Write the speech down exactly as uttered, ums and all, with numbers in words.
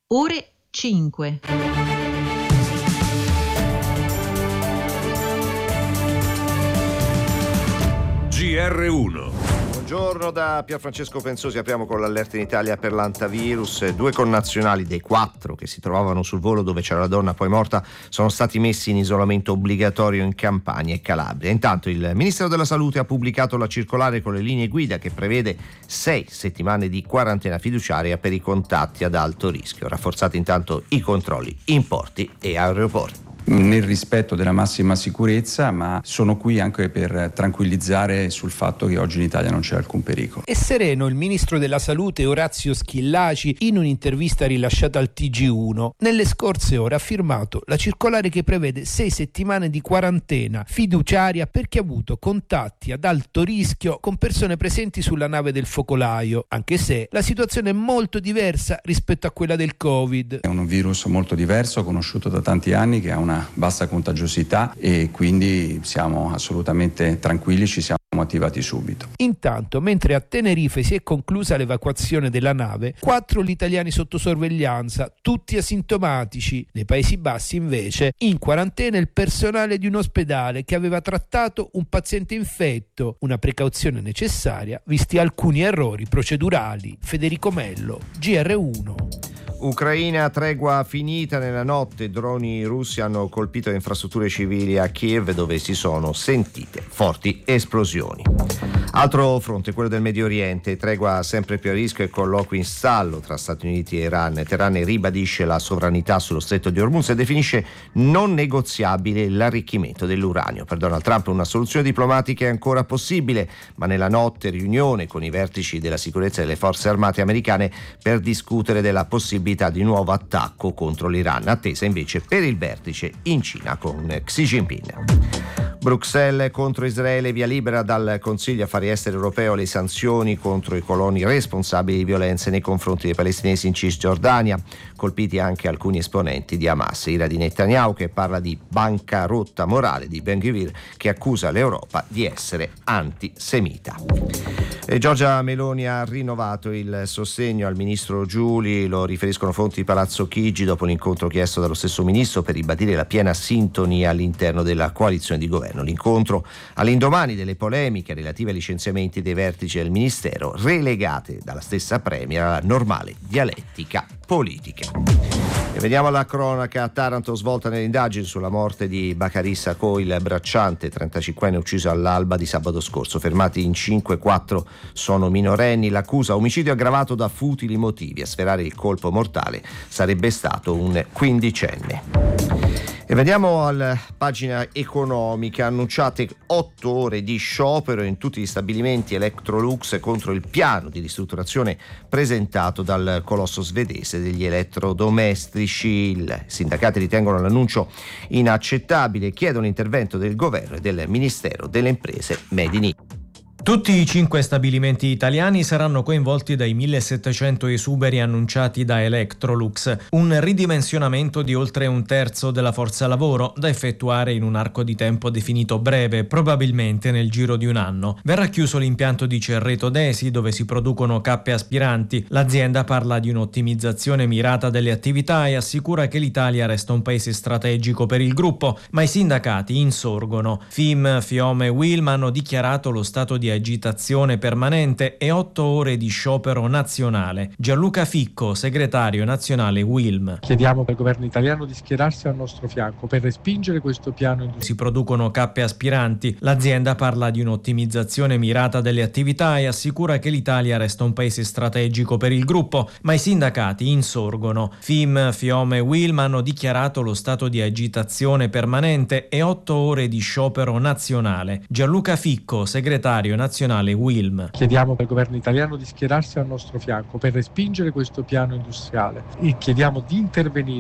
ore cinque. G R uno. Buongiorno da Pierfrancesco Pensosi, apriamo con l'allerta in Italia per l'antivirus. Due connazionali dei quattro che si trovavano sul volo dove c'era la donna poi morta sono stati messi in isolamento obbligatorio in Campania e Calabria. Intanto il Ministero della Salute ha pubblicato la circolare con le linee guida che prevede sei settimane di quarantena fiduciaria per i contatti ad alto rischio. Rafforzati intanto i controlli in porti e aeroporti. Nel rispetto della massima sicurezza, ma sono qui anche per tranquillizzare sul fatto che oggi in Italia non c'è alcun pericolo. È sereno il ministro della Salute Orazio Schillaci in un'intervista rilasciata al T G uno. Nelle scorse ore ha firmato la circolare che prevede sei settimane di quarantena fiduciaria per chi ha avuto contatti ad alto rischio con persone presenti sulla nave del focolaio, anche se la situazione è molto diversa rispetto a quella del Covid. È un virus molto diverso, conosciuto da tanti anni, che ha una bassa contagiosità e quindi siamo assolutamente tranquilli, ci siamo attivati subito. Intanto, mentre a Tenerife si è conclusa l'evacuazione della nave, quattro gli italiani sotto sorveglianza, tutti asintomatici. Nei Paesi Bassi, invece, in quarantena il personale di un ospedale che aveva trattato un paziente infetto, una precauzione necessaria visti alcuni errori procedurali. Federico Mello, G R uno. Ucraina, tregua finita nella notte, droni russi hanno colpito le infrastrutture civili a Kiev dove si sono sentite forti esplosioni. Altro fronte, quello del Medio Oriente, tregua sempre più a rischio e colloqui in stallo tra Stati Uniti e Iran. Teheran ribadisce la sovranità sullo stretto di Hormuz e definisce non negoziabile l'arricchimento dell'uranio. Per Donald Trump una soluzione diplomatica è ancora possibile, ma nella notte riunione con i vertici della sicurezza delle forze armate americane per discutere della possibilità di nuovo attacco contro l'Iran, attesa invece per il vertice in Cina con Xi Jinping. Bruxelles contro Israele, via libera dal Consiglio Affari Esteri europeo le sanzioni contro i coloni responsabili di violenze nei confronti dei palestinesi in Cisgiordania, colpiti anche alcuni esponenti di Hamas. Ira di Netanyahu che parla di bancarotta morale di Ben Gvir che accusa l'Europa di essere antisemita. E Giorgia Meloni ha rinnovato il sostegno al ministro Giuli, lo riferiscono fonti di Palazzo Chigi dopo l'incontro chiesto dallo stesso ministro per ribadire la piena sintonia all'interno della coalizione di governo. L'incontro all'indomani delle polemiche relative ai licenziamenti dei vertici del ministero, relegate dalla stessa premier alla normale dialettica politica. E vediamo la cronaca. A Taranto svolta nelle indagini sulla morte di Bacari Sacco, il bracciante trentacinquenne ucciso all'alba di sabato scorso. Fermati in cinque, quattro sono minorenni. L'accusa omicidio aggravato da futili motivi. A sferrare il colpo mortale sarebbe stato un quindicenne. E veniamo alla pagina economica. Annunciate otto ore di sciopero in tutti gli stabilimenti Electrolux contro il piano di ristrutturazione presentato dal colosso svedese degli elettrodomestici. I sindacati ritengono l'annuncio inaccettabile e chiedono l'intervento del governo e del Ministero delle Imprese Made in Italy. Tutti i cinque stabilimenti italiani saranno coinvolti dai millesettecento esuberi annunciati da Electrolux, un ridimensionamento di oltre un terzo della forza lavoro da effettuare in un arco di tempo definito breve, probabilmente nel giro di un anno. Verrà chiuso l'impianto di Cerreto Desi dove si producono cappe aspiranti. L'azienda parla di un'ottimizzazione mirata delle attività e assicura che l'Italia resta un paese strategico per il gruppo, ma i sindacati insorgono. F I M, FIOM e WILM hanno dichiarato lo stato di agitazione permanente e otto ore di sciopero nazionale. Gianluca Ficco, segretario nazionale WILM. Chiediamo al governo italiano di schierarsi al nostro fianco per respingere questo piano industriale. Si producono cappe aspiranti. L'azienda parla di un'ottimizzazione mirata delle attività e assicura che l'Italia resta un paese strategico per il gruppo, ma i sindacati insorgono. F I M, FIOM e WILM hanno dichiarato lo stato di agitazione permanente e otto ore di sciopero nazionale. Gianluca Ficco, segretario nazionale WILM. Chiediamo al governo italiano di schierarsi al nostro fianco per respingere questo piano industriale e chiediamo di intervenire